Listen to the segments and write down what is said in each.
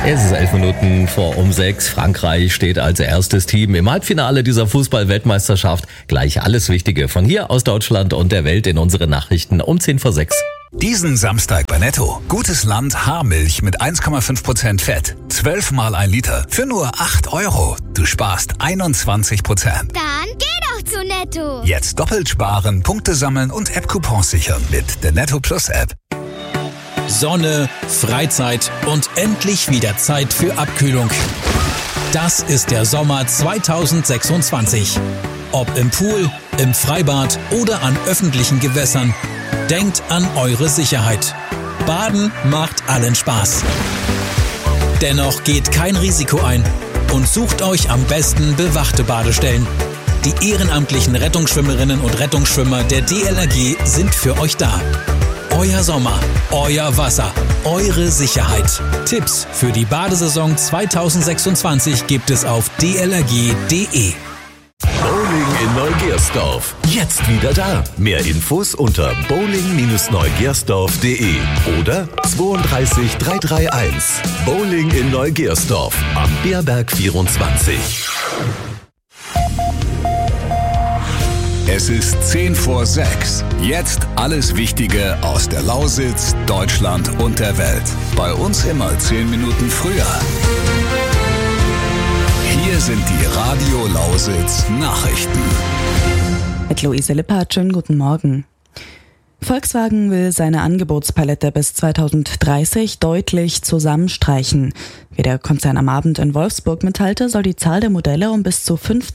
Es ist 11 Minuten vor um 6. Frankreich steht als erstes Team im Halbfinale dieser Fußball-Weltmeisterschaft. Gleich alles Wichtige von hier aus Deutschland und der Welt in unseren Nachrichten um 10 vor 6. Diesen Samstag bei Netto. Gutes Land Haarmilch mit 1,5% Fett. 12 mal 1 Liter für nur 8 €. Du sparst 21%. Dann geh doch zu Netto. Jetzt doppelt sparen, Punkte sammeln und App-Coupons sichern mit der Netto Plus App. Sonne, Freizeit und endlich wieder Zeit für Abkühlung. Das ist der Sommer 2026. Ob im Pool, im Freibad oder an öffentlichen Gewässern. Denkt an eure Sicherheit. Baden macht allen Spaß. Dennoch geht kein Risiko ein und sucht euch am besten bewachte Badestellen. Die ehrenamtlichen Rettungsschwimmerinnen und Rettungsschwimmer der DLRG sind für euch da. Euer Sommer, euer Wasser, eure Sicherheit. Tipps für die Badesaison 2026 gibt es auf dlrg.de. Bowling in Neugersdorf. Jetzt wieder da. Mehr Infos unter bowling-neugersdorf.de oder 32 331. Bowling in Neugersdorf am Beerberg 24. Es ist 10 vor 6. Jetzt alles Wichtige aus der Lausitz, Deutschland und der Welt. Bei uns immer 10 Minuten früher. Hier sind die Radio Lausitz Nachrichten. Mit Luise Lippert, schönen guten Morgen. Volkswagen will seine Angebotspalette bis 2030 deutlich zusammenstreichen. Wie der Konzern am Abend in Wolfsburg mitteilte, soll die Zahl der Modelle um bis zu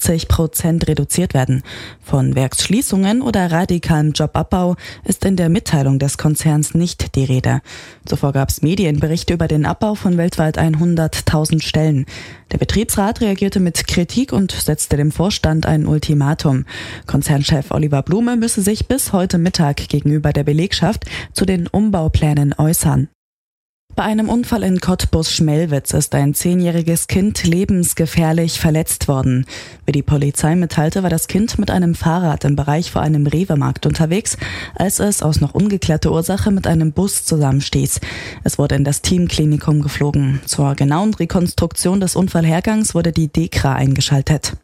50% reduziert werden. Von Werksschließungen oder radikalem Jobabbau ist in der Mitteilung des Konzerns nicht die Rede. Zuvor gab es Medienberichte über den Abbau von weltweit 100.000 Stellen. Der Betriebsrat reagierte mit Kritik und setzte dem Vorstand ein Ultimatum. Konzernchef Oliver Blume müsse sich bis heute Mittag gegenüber der Belegschaft zu den Umbauplänen äußern. Bei einem Unfall in Cottbus-Schmelwitz ist ein 10-jähriges Kind lebensgefährlich verletzt worden. Wie die Polizei mitteilte, war das Kind mit einem Fahrrad im Bereich vor einem Rewe-Markt unterwegs, als es aus noch ungeklärter Ursache mit einem Bus zusammenstieß. Es wurde in das Teamklinikum geflogen. Zur genauen Rekonstruktion des Unfallhergangs wurde die DEKRA eingeschaltet.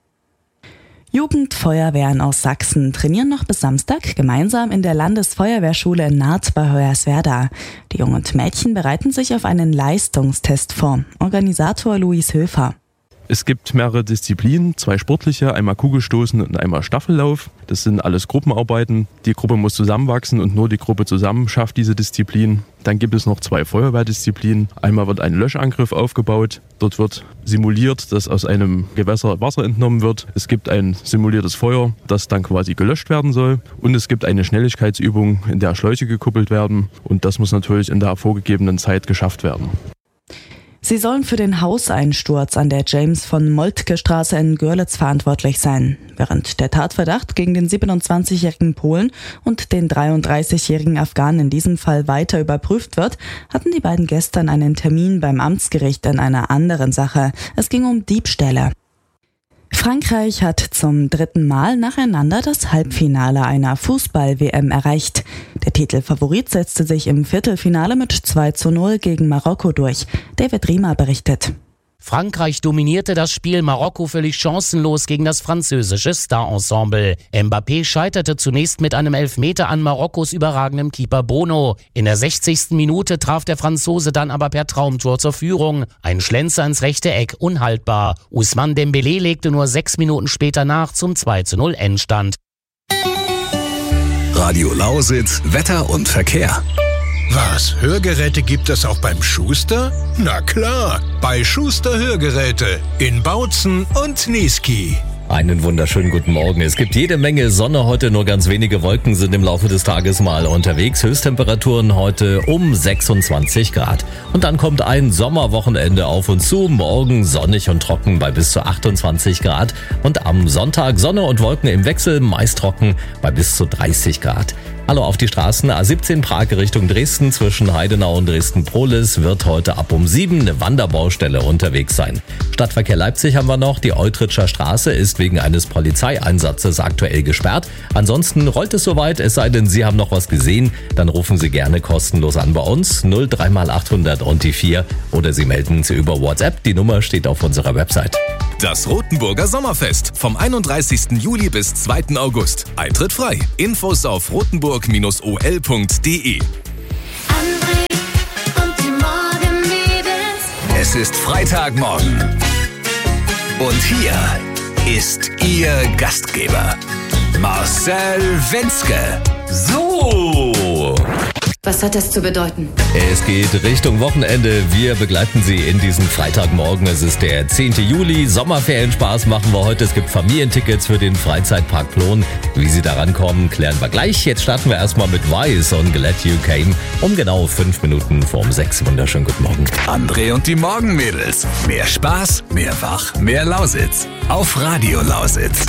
Jugendfeuerwehren aus Sachsen trainieren noch bis Samstag gemeinsam in der Landesfeuerwehrschule in Naht bei Hoyerswerda. Die Jungen und Mädchen bereiten sich auf einen Leistungstest vor. Organisator Luis Höfer. Es gibt mehrere Disziplinen, 2 sportliche, einmal Kugelstoßen und einmal Staffellauf. Das sind alles Gruppenarbeiten. Die Gruppe muss zusammenwachsen und nur die Gruppe zusammen schafft diese Disziplin. Dann gibt es noch 2 Feuerwehrdisziplinen. Einmal wird ein Löschangriff aufgebaut. Dort wird simuliert, dass aus einem Gewässer Wasser entnommen wird. Es gibt ein simuliertes Feuer, das dann quasi gelöscht werden soll. Und es gibt eine Schnelligkeitsübung, in der Schläuche gekuppelt werden. Und das muss natürlich in der vorgegebenen Zeit geschafft werden. Sie sollen für den Hauseinsturz an der James-von-Moltke-Straße in Görlitz verantwortlich sein. Während der Tatverdacht gegen den 27-jährigen Polen und den 33-jährigen Afghanen in diesem Fall weiter überprüft wird, hatten die beiden gestern einen Termin beim Amtsgericht in einer anderen Sache. Es ging um Diebstähle. Frankreich hat zum 3. Mal nacheinander das Halbfinale einer Fußball-WM erreicht. Der Titelfavorit setzte sich im Viertelfinale mit 2:0 gegen Marokko durch. David Riemer berichtet. Frankreich dominierte das Spiel, Marokko völlig chancenlos gegen das französische Star-Ensemble. Mbappé scheiterte zunächst mit einem Elfmeter an Marokkos überragendem Keeper Bono. In der 60. Minute traf der Franzose dann aber per Traumtor zur Führung. Ein Schlenzer ins rechte Eck, unhaltbar. Ousmane Dembélé legte nur 6 Minuten später nach zum 2:0 Endstand. Radio Lausitz, Wetter und Verkehr. Was, Hörgeräte gibt es auch beim Schuster? Na klar, bei Schuster Hörgeräte in Bautzen und Niesky. Einen wunderschönen guten Morgen. Es gibt jede Menge Sonne heute, nur ganz wenige Wolken sind im Laufe des Tages mal unterwegs. Höchsttemperaturen heute um 26 Grad. Und dann kommt ein Sommerwochenende auf uns zu. Morgen sonnig und trocken bei bis zu 28 Grad. Und am Sonntag Sonne und Wolken im Wechsel, meist trocken bei bis zu 30 Grad. Hallo auf die Straßen. A17 Prag Richtung Dresden zwischen Heidenau und Dresden-Prohlis wird heute ab um 7 eine Wanderbaustelle unterwegs sein. Stadtverkehr Leipzig haben wir noch. Die Eutritscher Straße ist wegen eines Polizeieinsatzes aktuell gesperrt. Ansonsten rollt es soweit, es sei denn, Sie haben noch was gesehen. Dann rufen Sie gerne kostenlos an bei uns 03x800 und die 4 oder Sie melden Sie über WhatsApp. Die Nummer steht auf unserer Website. Das Rotenburger Sommerfest vom 31. Juli bis 2. August. Eintritt frei. Infos auf rotenburg-ol.de. André und die Morgenmädels. Es ist Freitagmorgen. Und hier ist Ihr Gastgeber, Marcel Wenzke. So! Was hat das zu bedeuten? Es geht Richtung Wochenende. Wir begleiten Sie in diesen Freitagmorgen. Es ist der 10. Juli. Sommerferienspaß machen wir heute. Es gibt Familientickets für den Freizeitpark Plon. Wie Sie da rankommen, klären wir gleich. Jetzt starten wir erstmal mit Wise und Glad You Came. Um genau 5 Minuten vorm 6. Wunderschönen guten Morgen. André und die Morgenmädels. Mehr Spaß, mehr Wach, mehr Lausitz. Auf Radio Lausitz.